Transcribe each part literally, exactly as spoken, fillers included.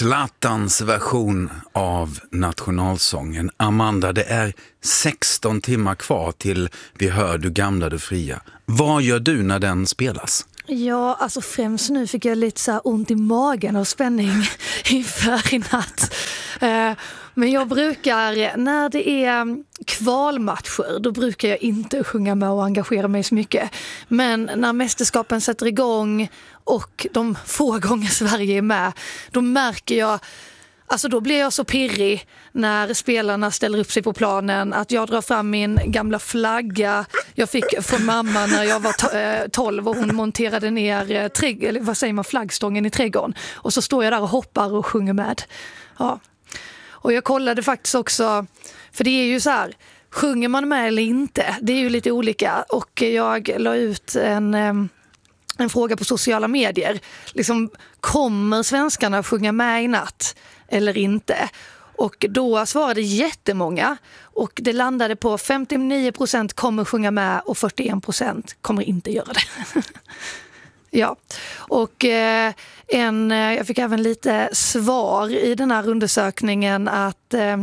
Zlatans version av nationalsången. Amanda, det är sexton timmar kvar till vi hör Du gamla, du fria. Vad gör du när den spelas? Ja, alltså främst nu fick jag lite så här ont i magen och spänning inför i natt. Men jag brukar, när det är kvalmatcher, då brukar jag inte sjunga med och engagera mig så mycket. Men när mästerskapen sätter igång och de få gånger Sverige är med, då märker jag, alltså då blir jag så pirrig när spelarna ställer upp sig på planen att jag drar fram min gamla flagga jag fick från mamma när jag var tolv och hon monterade ner trägg, eller vad säger man, flaggstången i trädgården. Och så står jag där och hoppar och sjunger med. Ja. Och jag kollade faktiskt också, för det är ju så här, sjunger man med eller inte? Det är ju lite olika. Och jag la ut en, en fråga på sociala medier. Liksom, kommer svenskarna sjunga med i natt eller inte? Och då svarade jättemånga. Och det landade på femtionio procent kommer sjunga med och fyrtioen procent kommer inte göra det. Ja, och eh, en, jag fick även lite svar i den här undersökningen att, eh,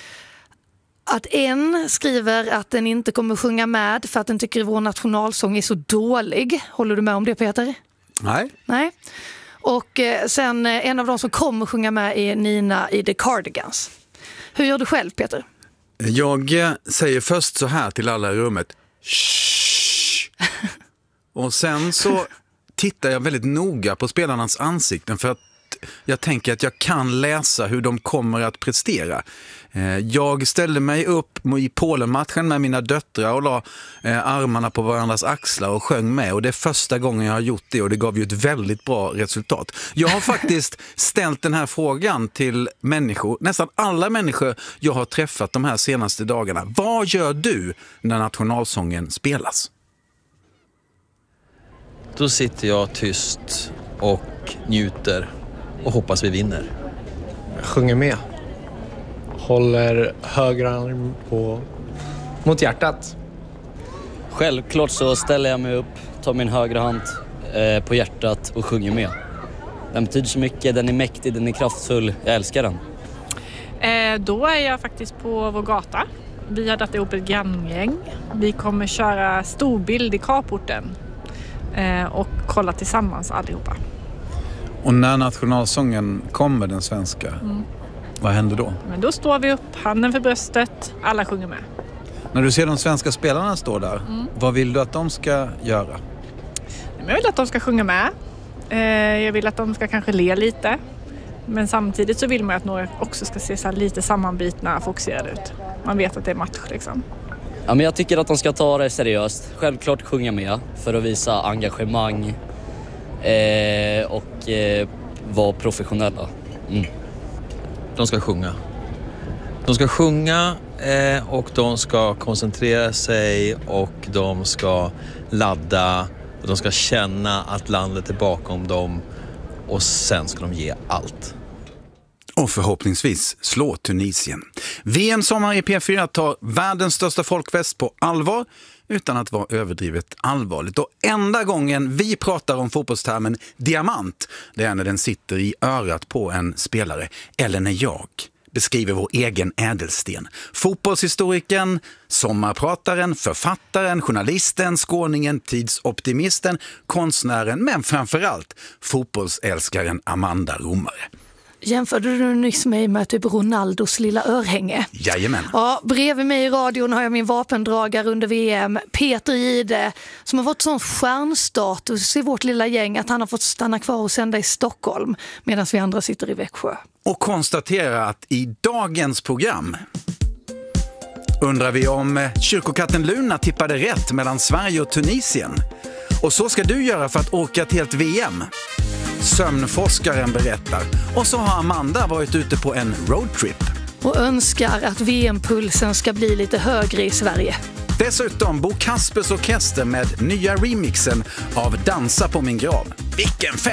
att en skriver att den inte kommer sjunga med för att den tycker vår nationalsång är så dålig. Håller du med om det, Peter? Nej. Nej. Och eh, sen eh, en av de som kommer sjunga med är Nina i The Cardigans. Hur gör du själv, Peter? Jag eh, säger först så här till alla i rummet. Shh! Och sen så tittar jag väldigt noga på spelarnas ansikten för att jag tänker att jag kan läsa hur de kommer att prestera. Jag ställde mig upp i Polen-matchen med mina döttrar och la armarna på varandras axlar och sjöng med. Och det är första gången jag har gjort det och det gav ju ett väldigt bra resultat. Jag har faktiskt ställt den här frågan till människor, nästan alla människor jag har träffat de här senaste dagarna. Vad gör du när nationalsången spelas? Då sitter jag tyst och njuter och hoppas vi vinner. Jag sjunger med. Håller höger arm på mot hjärtat. Självklart så ställer jag mig upp, tar min högra hand eh, på hjärtat och sjunger med. Den betyder så mycket, den är mäktig, den är kraftfull. Jag älskar den. Eh, då är jag faktiskt på vår gata. Vi har dragit ihop ett granngäng. Vi kommer köra storbild i carporten. Och kolla tillsammans allihopa. Och när nationalsången kommer, den svenska, mm. vad händer då? Men då står vi upp, handen för bröstet, alla sjunger med. När du ser de svenska spelarna stå där, mm. vad vill du att de ska göra? Jag vill att de ska sjunga med. Jag vill att de ska kanske le lite. Men samtidigt så vill man att några också ska se så här lite sammanbitna, fokuserade ut. Man vet att det är match liksom. Ja, men jag tycker att de ska ta det seriöst. Självklart sjunga med för att visa engagemang eh, och eh, vara professionella. Mm. De ska sjunga. De ska sjunga eh, och de ska koncentrera sig och de ska ladda och de ska känna att landet är bakom dem och sen ska de ge allt. Och förhoppningsvis slå Tunisien. V M-sommar i P fyra tar världens största folkfest på allvar utan att vara överdrivet allvarligt. Och enda gången vi pratar om fotbollstermen diamant, det är när den sitter i örat på en spelare. Eller när jag beskriver vår egen ädelsten. Fotbollshistorikern, sommarprataren, författaren, journalisten, skåningen, tidsoptimisten, konstnären, men framförallt fotbollsälskaren Amanda Romare. Jämförde du nyss mig med typ Ronaldos lilla örhänge? Jajamän. Ja, bredvid mig i radion har jag min vapendragare under V M, Peter Jihde, som har fått sån stjärnstatus i vårt lilla gäng att han har fått stanna kvar och sända i Stockholm medan vi andra sitter i Växjö. Och konstatera att i dagens program undrar vi om kyrkokatten Luna tippade rätt mellan Sverige och Tunisien. Och så ska du göra för att åka till ett V M. Sömnforskaren berättar. Och så har Amanda varit ute på en roadtrip. Och önskar att V M-pulsen ska bli lite högre i Sverige. Dessutom Bo Kaspers orkester med nya remixen av Dansa på min grav. Vilken fest!